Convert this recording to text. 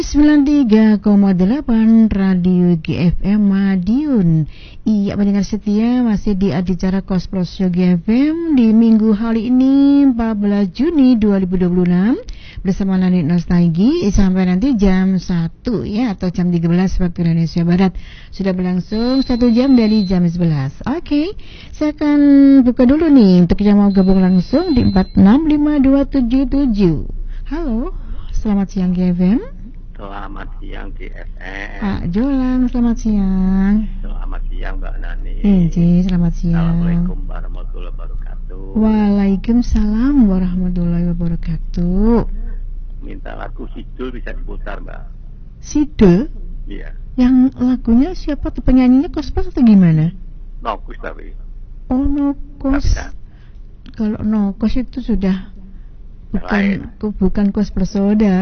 93,8 Radio GFM Madiun. Iya, pendengar setia, masih di acara Kosprosyo GFM di minggu hari ini 14 Juni 2026 bersama Nani Nostalgi sampai nanti jam 1 ya, atau jam 13 waktu Indonesia Barat. Sudah berlangsung 1 jam dari jam 11. Oke, saya akan buka dulu nih untuk yang mau gabung langsung di 465277. Halo, selamat siang GFM. Selamat siang GFM. Pak Jolang, selamat siang. Selamat siang Mbak Nani. Selamat siang. Assalamualaikum warahmatullahi wabarakatuh. Waalaikumsalam warahmatullahi wabarakatuh. Minta lagu Sidul bisa diputar Mbak. Sidul? Iya. Yang lagunya siapa tuh, penyanyinya Kospras atau gimana? Nokus tapi. Oh, Nokos. Kalau Nokos itu sudah bukan Kospras Soda.